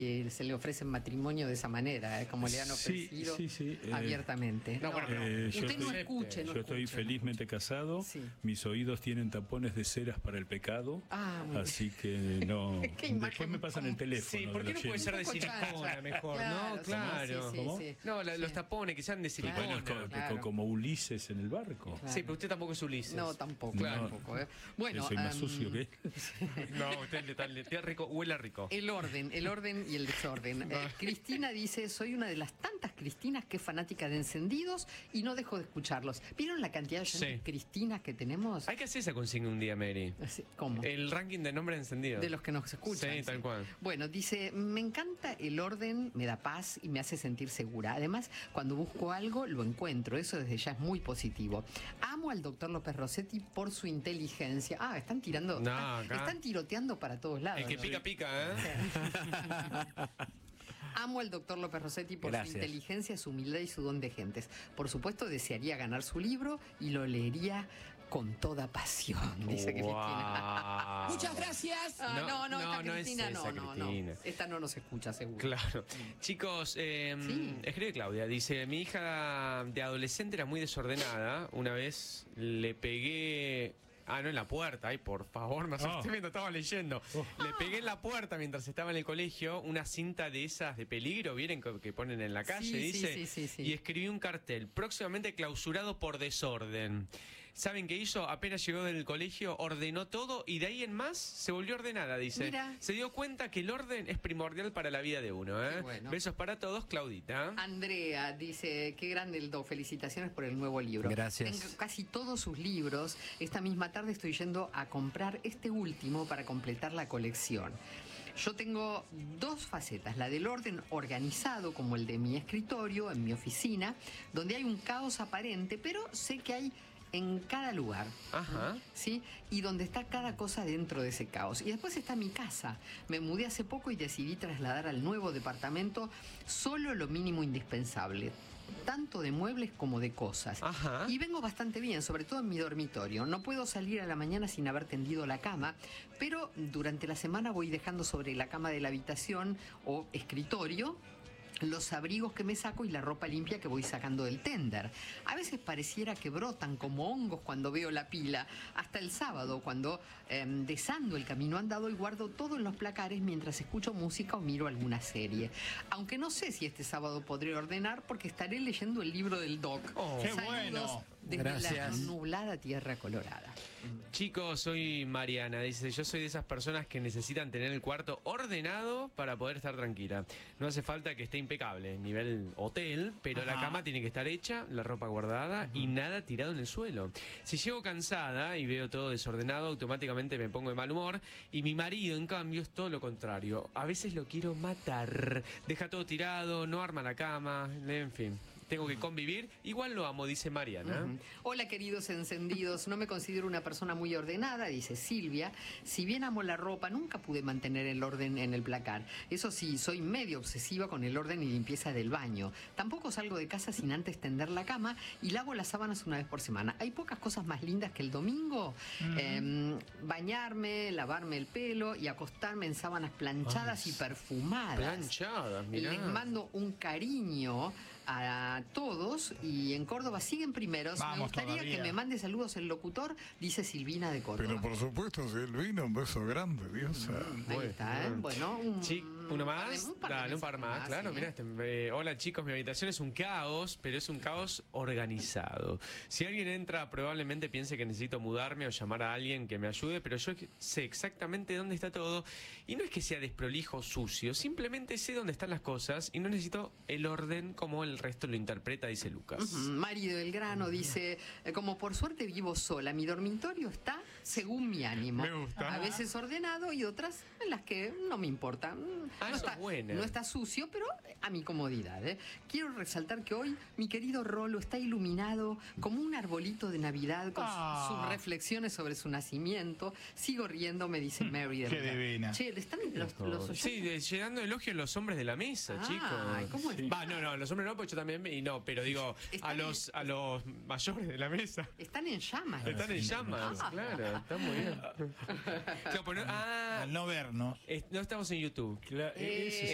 se le ofrece matrimonio de esa manera, como le han ofrecido abiertamente. No, bueno, usted no escuche. Yo estoy felizmente casado, mis oídos tienen tapones de ceras para el pecado, así que no. Después me pasan el teléfono. Sí, ¿por qué no puede ser de silicona mejor? Claro, no, claro. ¿Cómo? No, los tapones que sean de silicona. Bueno, como Ulises en el barco. Claro. Sí, pero usted tampoco es Ulises. No, tampoco. Claro. Tampoco, Bueno, yo soy más sucio que él. No, usted le rico, huele rico. El orden y el desorden. Cristina dice, soy una de las tantas Cristinas que es fanática de encendidos y no dejo de escucharlos. ¿Vieron la cantidad de Cristinas que tenemos? Hay que hacer esa consigna un día, Mary. ¿Cómo? El ranking de nombres encendidos. De los que nos escuchan. Sí, tal cual. Bueno, dice, me encanta el orden, me da paz y me hace sentir segura. Además, cuando busco algo, lo encuentro. Eso desde ya es muy positivo. Amo al doctor López Rossetti por su inteligencia. Están tirando... están tiroteando para todos lados. El que pica, pica, ¿eh? Amo al doctor López Rossetti por su inteligencia, su humildad y su don de gentes. Por supuesto, desearía ganar su libro y lo leería con toda pasión, dice Cristina. Muchas gracias. Esta Cristina no. Esta no nos escucha, seguro. Claro. Chicos, escribe Claudia, dice, mi hija de adolescente era muy desordenada. Una vez le pegué... no en la puerta, ay, por favor, no estoy viendo, estaba leyendo. Le pegué en la puerta mientras estaba en el colegio una cinta de esas de peligro, ¿vienen? Que ponen en la calle, dice. Sí. Y escribí un cartel, próximamente clausurado por desorden. ¿Saben qué hizo? Apenas llegó del colegio, ordenó todo y de ahí en más se volvió ordenada, dice. Mira. Se dio cuenta que el orden es primordial para la vida de uno, ¿eh? Bueno. Besos para todos, Claudita. Andrea dice, qué grande el Do, felicitaciones por el nuevo libro. Gracias. Tengo casi todos sus libros. Esta misma tarde estoy yendo a comprar este último para completar la colección. Yo tengo dos facetas, la del orden organizado, como el de mi escritorio, en mi oficina, donde hay un caos aparente, pero sé que hay en cada lugar, ¿sí? Y donde está cada cosa dentro de ese caos. Y después está mi casa. Me mudé hace poco y decidí trasladar al nuevo departamento solo lo mínimo indispensable, tanto de muebles como de cosas. Y vengo bastante bien, sobre todo en mi dormitorio. No puedo salir a la mañana sin haber tendido la cama, pero durante la semana voy dejando sobre la cama de la habitación o escritorio los abrigos que me saco y la ropa limpia que voy sacando del tender. A veces pareciera que brotan como hongos cuando veo la pila. Hasta el sábado, cuando desando el camino andado y guardo todo en los placares mientras escucho música o miro alguna serie. Aunque no sé si este sábado podré ordenar porque estaré leyendo el libro del Doc. ¡Qué Saludos bueno! desde la nublada tierra colorada. Chicos, soy Mariana, dice, yo soy de esas personas que necesitan tener el cuarto ordenado para poder estar tranquila. No hace falta que esté impecable, nivel hotel, pero la cama tiene que estar hecha, la ropa guardada y nada tirado en el suelo. Si llego cansada y veo todo desordenado, automáticamente me pongo de mal humor, y mi marido, en cambio, es todo lo contrario. A veces lo quiero matar, deja todo tirado, no arma la cama, en fin. Tengo que convivir, igual lo amo, dice Mariana. Hola, queridos encendidos, no me considero una persona muy ordenada, dice Silvia. Si bien amo la ropa, nunca pude mantener el orden en el placar. Eso sí, soy medio obsesiva con el orden y limpieza del baño. Tampoco salgo de casa sin antes tender la cama y lavo las sábanas una vez por semana. Hay pocas cosas más lindas que el domingo. Bañarme, lavarme el pelo y acostarme en sábanas planchadas y perfumadas. Planchadas, mirá. Les mando un cariño a todos y en Córdoba siguen primeros. Me gustaría que me mande saludos el locutor, dice Silvina de Córdoba. Pero por supuesto, Silvina, un beso grande, Diosa. Ahí está, Bueno, uno más, dale, un par más, claro, mira, hola chicos, mi habitación es un caos, pero es un caos organizado. Si alguien entra, probablemente piense que necesito mudarme o llamar a alguien que me ayude, pero yo sé exactamente dónde está todo, y no es que sea desprolijo o sucio, simplemente sé dónde están las cosas y no necesito el orden como el resto lo interpreta, dice Lucas. Mari del Grano dice, como por suerte vivo sola, mi dormitorio está según mi ánimo. Me gusta. A veces ordenado y otras en las que no me importa. No está sucio, pero a mi comodidad. Quiero resaltar que hoy mi querido Rolo está iluminado como un arbolito de Navidad con sus reflexiones sobre su nacimiento. Sigo riendo, me dice Mary del Qué divina. Che, están los oyentes. Sí, llenando elogios los hombres de la mesa, chicos. ¿Cómo es? No, los hombres no, porque yo también, pero digo, a los mayores de la mesa. Están en llamas. Están en llamas, claro, está muy bien. Al no vernos. No estamos en YouTube. Eso